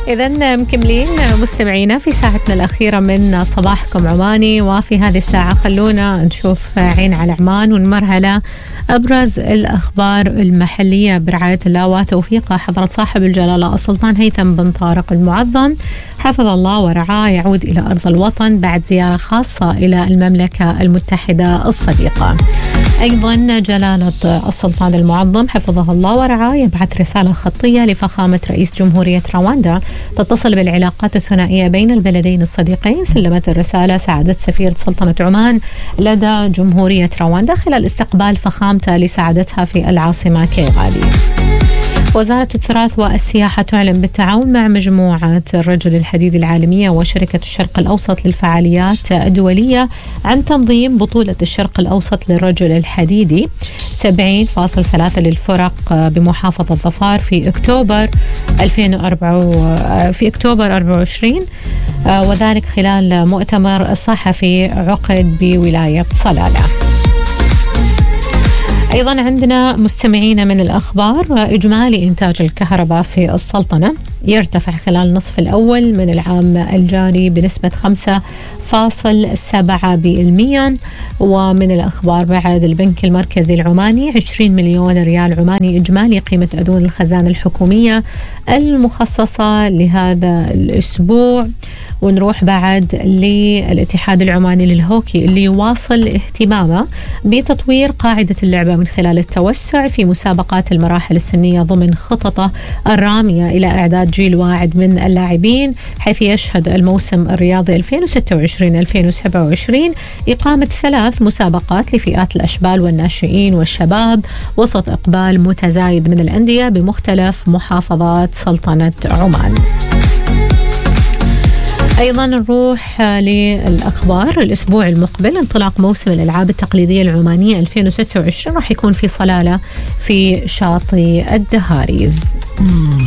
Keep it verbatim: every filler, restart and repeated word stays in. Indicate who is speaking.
Speaker 1: إذن مكملين مستمعينا في ساعتنا الأخيرة من صباحكم عماني، وفي هذه الساعة خلونا نشوف عين على عمان ونمر على أبرز الأخبار المحلية برعاية الله وتوفيقه حضرة صاحب الجلالة السلطان هيثم بن طارق المعظم حفظ الله ورعاه، يعود إلى أرض الوطن بعد زيارة خاصة إلى المملكة المتحدة الصديقة. أيضا جلالة السلطان المعظم حفظه الله ورعاه يبعث رسالة خطية لفخامة رئيس جمهورية رواندا تتصل بالعلاقات الثنائية بين البلدين الصديقين. سلمت الرسالة سعادة سفيرة سلطنة عمان لدى جمهورية رواندا خلال استقبال فخامته لسعادتها في العاصمة كيغالي. وزارة التراث والسياحة تعلن بالتعاون مع مجموعة الرجل الحديدي العالمية وشركة الشرق الأوسط للفعاليات الدولية عن تنظيم بطولة الشرق الأوسط للرجل الحديدي سبعين فاصلة ثلاثة للفرق بمحافظة ظفار في أكتوبر ألفين وأربعة في أكتوبر أربعة وعشرين، وذلك خلال مؤتمر صحفي عقد بولاية صلالة. أيضا عندنا مستمعين من الأخبار، إجمالي إنتاج الكهرباء في السلطنة يرتفع خلال النصف الأول من العام الجاري بنسبة خمسة فاصلة سبعة بالمئة. ومن الأخبار بعد البنك المركزي العماني عشرين مليون ريال عماني إجمالي قيمة أدون الخزانة الحكومية المخصصة لهذا الأسبوع. ونروح بعد للاتحاد العماني للهوكي اللي يواصل اهتمامه بتطوير قاعدة اللعبة من خلال التوسع في مسابقات المراحل السنية ضمن خططه الرامية إلى إعداد جيل واعد من اللاعبين، حيث يشهد الموسم الرياضي ألفين وستة وعشرين ألفين وسبعة وعشرين إقامة ثلاث مسابقات لفئات الأشبال والناشئين والشباب وسط إقبال متزايد من الأندية بمختلف محافظات سلطنة عمان. أيضا نروح للأخبار. الأسبوع المقبل انطلاق موسم الألعاب التقليدية العمانية ألفين وستة وعشرين راح يكون في صلالة في شاطئ الدهاريز.